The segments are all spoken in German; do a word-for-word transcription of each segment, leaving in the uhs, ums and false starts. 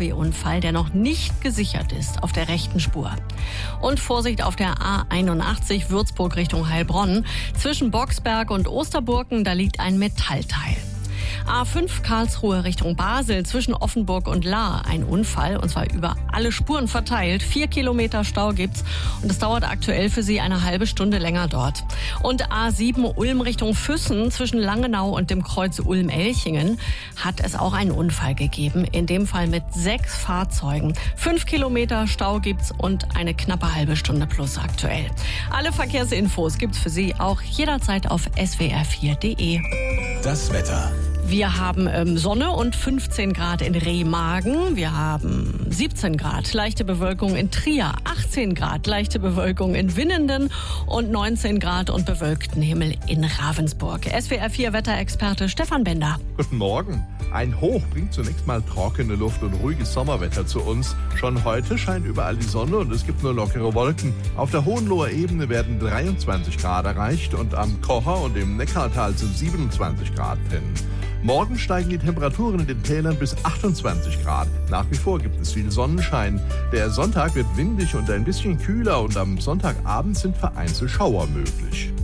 L K W-Unfall, der noch nicht gesichert ist, auf der rechten Spur. Und Vorsicht auf der A einundachtzig Würzburg Richtung Heilbronn. Zwischen Boxberg und Osterburken, da liegt ein Metallteil. A fünf Karlsruhe Richtung Basel, zwischen Offenburg und Lahr ein Unfall, und zwar über alle Spuren verteilt. Vier Kilometer Stau gibt's und es dauert aktuell für Sie eine halbe Stunde länger dort. Und A sieben Ulm Richtung Füssen, zwischen Langenau und dem Kreuz Ulm-Elchingen hat es auch einen Unfall gegeben, in dem Fall mit sechs Fahrzeugen. Fünf Kilometer Stau gibt's und eine knappe halbe Stunde plus aktuell. Alle Verkehrsinfos gibt's für Sie auch jederzeit auf S W R vier Punkt de. Das Wetter. Wir haben ähm, Sonne und fünfzehn Grad in Remagen. Wir haben siebzehn Grad, leichte Bewölkung in Trier, achtzehn Grad, leichte Bewölkung in Winnenden und neunzehn Grad und bewölkten Himmel in Ravensburg. S W R vier Wetterexperte Stefan Bender. Guten Morgen. Ein Hoch bringt zunächst mal trockene Luft und ruhiges Sommerwetter zu uns. Schon heute scheint überall die Sonne und es gibt nur lockere Wolken. Auf der Hohenloher Ebene werden dreiundzwanzig Grad erreicht und am Kocher und im Neckartal sind siebenundzwanzig Grad drin. Morgen steigen die Temperaturen in den Tälern bis achtundzwanzig Grad. Nach wie vor gibt es viel Sonnenschein. Der Sonntag wird windig und ein bisschen kühler und am Sonntagabend sind vereinzelt Schauer möglich.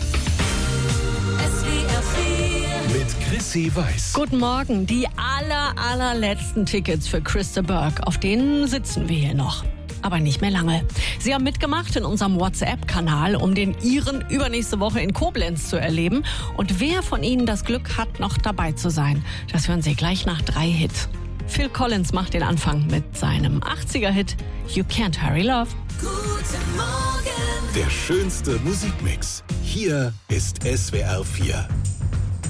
Mit Chrissy Weiß. Guten Morgen. Die aller, allerletzten Tickets für Christa Burke, auf denen sitzen wir hier noch. Aber nicht mehr lange. Sie haben mitgemacht in unserem WhatsApp-Kanal, um den Iren übernächste Woche in Koblenz zu erleben. Und wer von Ihnen das Glück hat, noch dabei zu sein, das hören Sie gleich nach drei Hits. Phil Collins macht den Anfang mit seinem achtziger-Hit You Can't Hurry Love. Guten Morgen. Der schönste Musikmix. Hier ist S W R vier.